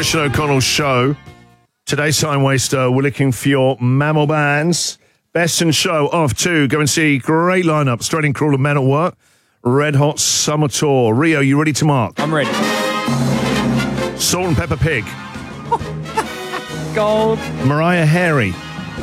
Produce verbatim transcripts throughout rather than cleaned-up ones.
Christian O'Connell Show. Today's Time Waster, we're looking for your mammal bands. Best in Show off to go and see great lineup. Starting Cruel and Men at Work. Red Hot Summer Tour. Rio, you ready to mark? I'm ready. Salt and Pepper Pig. Gold. Mariah Harry.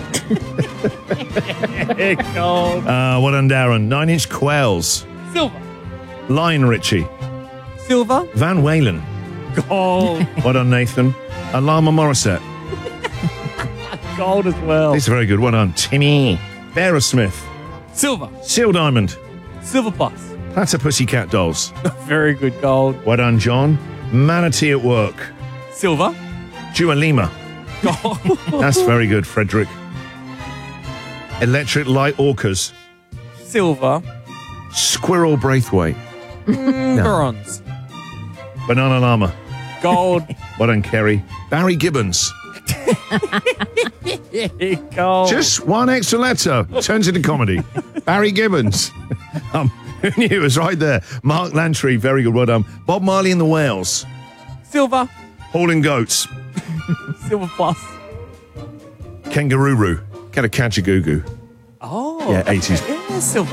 Gold. Uh, what on Darren? Nine Inch Quails. Silver. Lion Richie. Silver. Van Walen. Gold. What on Nathan? Alama Morissette. Gold as well. These are very good. What on Timmy? Aerosmith. Silver. Seal Diamond. Silver plus. Platter Pussycat Dolls. Very good. Gold. What done, John? Manatee at Work. Silver. Dua Lima. Gold. That's very good, Frederick. Electric Light Orcas. Silver. Squirrel Braithwaite. Mm, Bronze. Banana Llama. Gold. What done, Kerry? Barry Gibbons. Gold. Just one extra letter turns into comedy. Barry Gibbons. Um, who knew it was right there? Mark Lantry, very good. Well done. Bob Marley and the Whales. Silver. Hauling Goats. Silver plus. Kangaroo. Catacatchagoo. Oh. Yeah, eighties. Yeah, silver.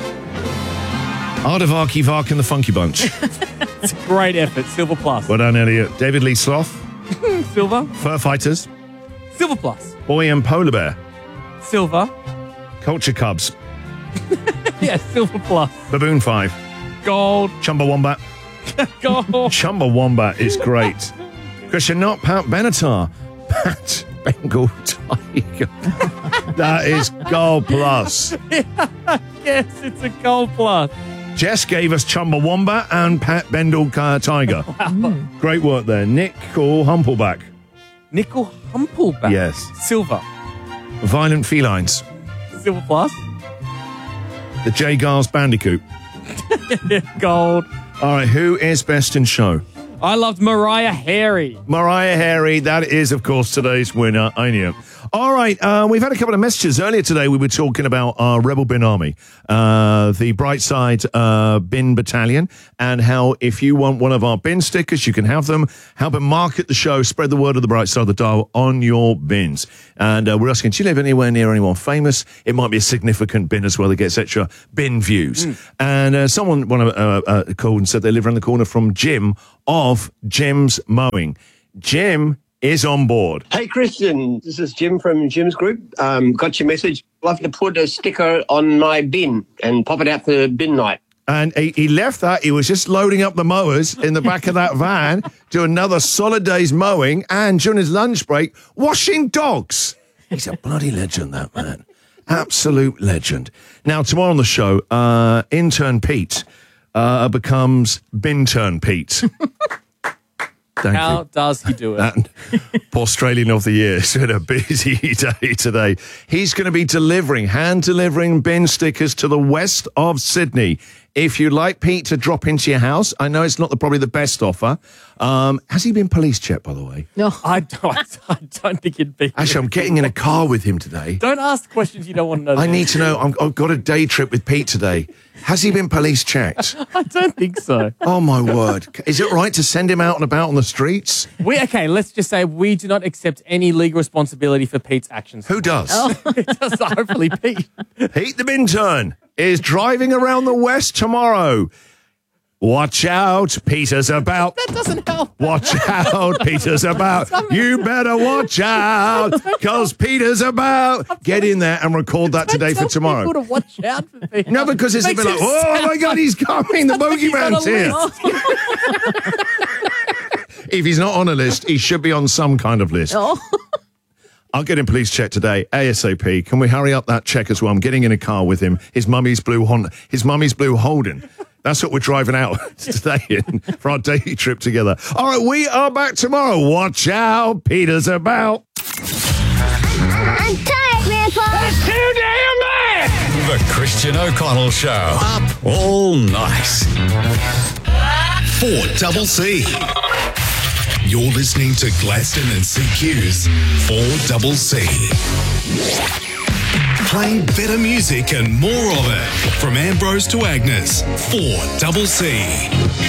Art of Arky Vark and the Funky Bunch. It's a great effort. Silver plus. Well done, Elliot. David Lee Sloth. Silver. Fur Fighters. Silver plus. Boy and Polar Bear. Silver. Culture Cubs. Yeah, silver plus. Baboon Five. Gold. Chumbawamba. Gold. Chumbawamba is great. Christian, not Pat Benatar. Pat Bengal Tiger. That is gold plus. Yes, it's a gold plus. Jess gave us Chumbawamba and Pat Bengal uh, Tiger. Wow. Great work there. Nick Call Humpleback. Nickel Humpleback. Yes. Silver. Violent Felines. Silver plus. The J. Giles Bandicoot. Gold. All right, who is best in show? I loved Mariah Harry. Mariah Harry, that is, of course, today's winner. I knew. All right, uh, we've had a couple of messages. Earlier today, we were talking about our Rebel Bin Army, uh, the Brightside uh, Bin Battalion, and how if you want one of our bin stickers, you can have them. Help and market the show, spread the word of the Bright Side of the Dial on your bins. And uh, we're asking, do you live anywhere near anyone famous? It might be a significant bin as well that gets extra bin views. Mm. And uh, someone one, uh, uh, called and said they live around the corner from Jim of Jim's Mowing. Jim is on board. Hey, Christian, this is Jim from Jim's Group. Um, got your message. I'd love to put a sticker on my bin and pop it out for bin night. And he, he left that. He was just loading up the mowers in the back of that van, do another solid day's mowing, and during his lunch break, washing dogs. He's a bloody legend, that man. Absolute legend. Now, tomorrow on the show, uh, intern Pete uh, becomes Bintern Pete. Thank How you. does he do it? That Australian of the Year. It's been a busy day today. He's going to be delivering, hand delivering bin stickers to the west of Sydney. If you'd like Pete to drop into your house, I know it's not the, probably the best offer. Um, has he been police checked, by the way? No. I don't, I don't think he'd be. Actually, I'm getting in a car with him today. Don't ask questions you don't want to know. I need to know. I'm, I've got a day trip with Pete today. Has he been police checked? I don't think so. Oh, my word. Is it right to send him out and about on the streets? We Okay, let's just say we do not accept any legal responsibility for Pete's actions. Who does? Oh. It does, hopefully, Pete. Pete the Bintern is driving around the west tomorrow. Watch out, Peter's about. That doesn't help. Watch out, Peter's about. You better watch out, because Peter's about. Get in there and record that today for tomorrow. People to watch out for Peter. No, because it's a bit like, oh my God, he's coming. The bogeyman's here. If he's not on a list, he should be on some kind of list. Oh. I'll get him police check today, ASAP. Can we hurry up that check as well? I'm getting in a car with him. His mummy's blue Honda, his mummy's blue Holden. That's what we're driving out today in for our daily trip together. All right, we are back tomorrow. Watch out, Peter's about. I'm tired, Grandpa. That's too damn bad. The Christian O'Connell Show. Up all night. four double C. You're listening to Gladstone and C Q's four double C. Play better music and more of it. From Ambrose to Agnes, four double C.